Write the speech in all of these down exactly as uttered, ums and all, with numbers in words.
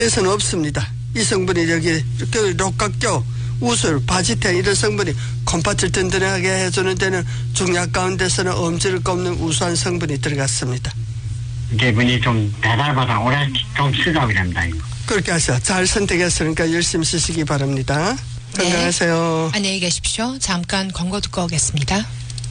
에서는 없습니다. 이 성분이 여기 록각교, 우술, 바지텐 이런 성분이 콩팥을 든든하게 해주는 데는 중약 가운데서는 엄지를 꼽는 우수한 성분이 들어갔습니다. 이분이 좀 배달보다 오래 좀 쓰다고 합니다. 그렇게 하세요. 잘 선택했으니까 열심히 쓰시기 바랍니다. 네. 건강하세요. 안녕히 계십시오. 잠깐 광고 듣고 오겠습니다.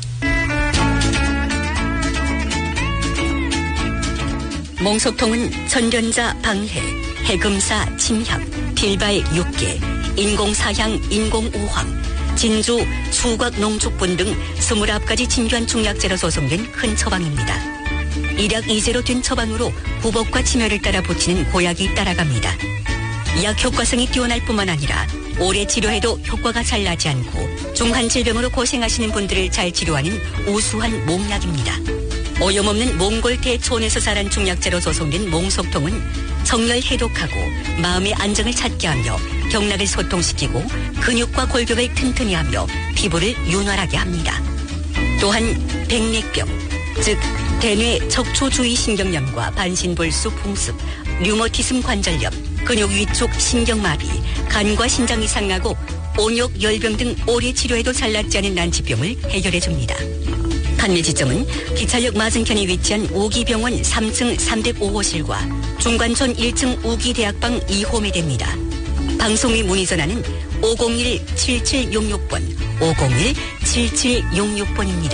몽석통은 전련자 방해, 해금사 침향, 필발 육계, 인공사향, 인공우황, 진주, 수곽 농축분 등 스물아홉 가지 진귀한 중약재로 조성된 큰 처방입니다. 일약 이제로 된 처방으로 후복과 치매를 따라 붙이는 보약이 따라갑니다. 약 효과성이 뛰어날 뿐만 아니라 오래 치료해도 효과가 잘 나지 않고 중한 질병으로 고생하시는 분들을 잘 치료하는 우수한 몽약입니다. 오염없는 몽골 대초원에서 자란 중약재로 조성된 몽속통은 정열 해독하고 마음의 안정을 찾게 하며 경락을 소통시키고 근육과 골격을 튼튼히 하며 피부를 윤활하게 합니다. 또한 백내병, 즉 대뇌 척추주위 신경염과 반신볼수 풍습, 류머티즘 관절염, 근육 위축 신경마비, 간과 신장이 상하고 온욕, 열병 등 오래 치료해도 잘 낫지 않은 난치병을 해결해줍니다. 판매 지점은 기차역 맞은편에 위치한 우기병원 삼 층 삼공오 호실과 중관촌 일 층 우기대학방 이 호매대입니다. 방송의 문의 전화는 오공일 칠칠육육 번, 오공일 칠칠육육 번입니다.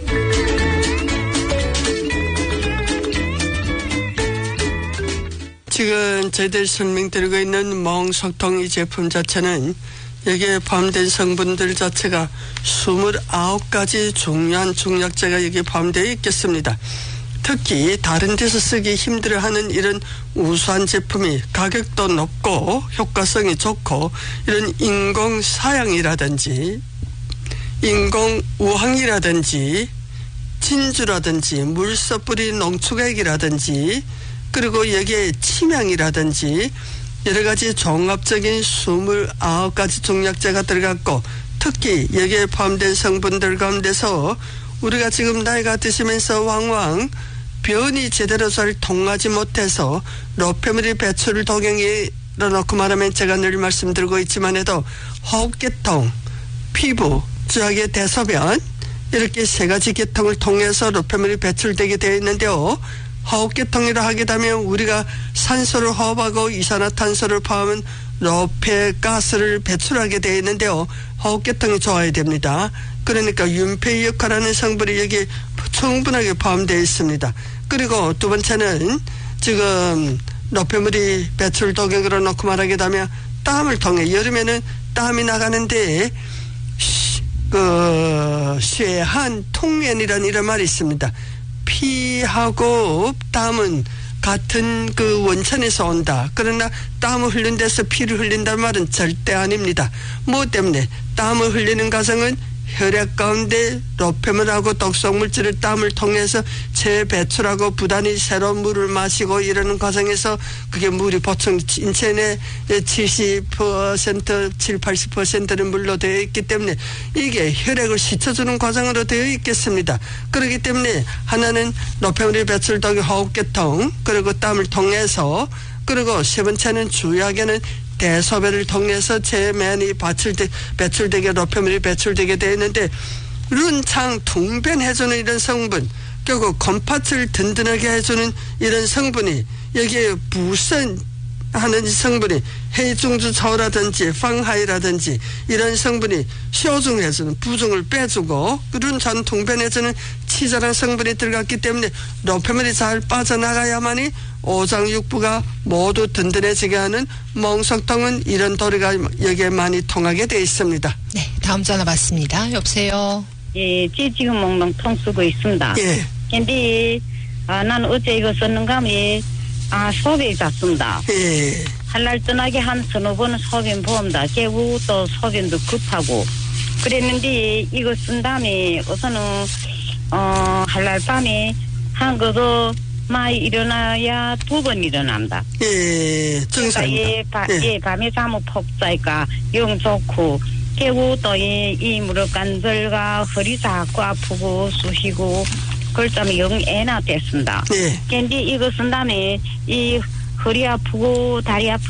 지금 저희들 설명드리고 있는 몽석통 이 제품 자체는 여기에 포함된 성분들 자체가 스물아홉 가지 중요한 중약재가 여기에 포함되어 있겠습니다. 특히 다른 데서 쓰기 힘들어하는 이런 우수한 제품이 가격도 높고 효과성이 좋고 이런 인공사양이라든지 인공우황이라든지 진주라든지 물소뿌리 농축액이라든지 그리고 여기에 침향이라든지 여러 가지 종합적인 스물아홉 가지 중약재가 들어갔고 특히 여기에 포함된 성분들 가운데서 우리가 지금 나이가 드시면서 왕왕 변이 제대로 잘 통하지 못해서 노폐물이 배출 도경에 놓고 말하면 제가 늘 말씀드리고 있지만 해도 호흡계통, 피부, 저하게 대소변 이렇게 세 가지 계통을 통해서 노폐물이 배출되게 되어 있는데요. 호흡계통이라 하게 되면 우리가 산소를 호흡하고 이산화탄소를 포함한 노폐가스를 배출하게 되어 있는데요. 호흡계통이 좋아야 됩니다. 그러니까 윤폐 역할하는 성분이 여기 충분하게 포함되어 있습니다. 그리고 두 번째는 지금 노폐물이 배출 도경으로 놓고 말하게 되면 땀을 통해 여름에는 땀이 나가는데 그 쇠한 통면이라는 이런 말이 있습니다. 피하고 땀은 같은 그 원천에서 온다. 그러나 땀을 흘린 데서 피를 흘린다는 말은 절대 아닙니다. 뭐 때문에 땀을 흘리는 과정은 혈액 가운데 노폐물하고 독성물질을 땀을 통해서 재배출하고 부단히 새로운 물을 마시고 이러는 과정에서 그게 물이 보통 인체 내 칠십 퍼센트, 칠십, 팔십 퍼센트는 물로 되어 있기 때문에 이게 혈액을 씻어주는 과정으로 되어 있겠습니다. 그렇기 때문에 하나는 노폐물이 배출되고 호흡계통 그리고 땀을 통해서 그리고 세 번째는 주요하게는 대소변을 통해서 제면이 배출되, 배출되게 노폐물이 배출되게 되어 있는데 룬창 퉁변해주는 이런 성분 결국 콩팥을 든든하게 해주는 이런 성분이 여기에 부선 하는 성분이 해중주초라든지 방하이라든지 이런 성분이 쇼중해주는 부중을 빼주고 룬창 퉁변해주는 치절한 성분이 들어갔기 때문에 노폐물이 잘 빠져나가야만이 오장육부가 모두 든든해지게 하는 몽석통은 이런 도리가 여기에 많이 통하게 되어 있습니다. 네, 다음 전화 받습니다. 여보세요. 예, 제 지금 몽롱통 쓰고 있습니다. 예. 근데 아, 난 어째 이거 썼는가 하면 아, 소변이 잤습니다. 예. 한날 떠나게 한 서너 번은 소변 보험다. 깨고 또 소변도 급하고 그랬는데 이거 쓴 다음에 우선은 어, 한날 밤에 한 거도 많이 일어나야 두 번 일어난다. 예, 정상입니다. 예, 바, 예. 예, 밤에 잠을 푹 자니까 영 좋고 깨고 또 이 무릎 관절과 허리 자꾸 아프고 쑤시고 그럴 때면 영 애나 됐습니다. 예. 근데 이거 쓴 다음에 이 허리 아프고 다리 아프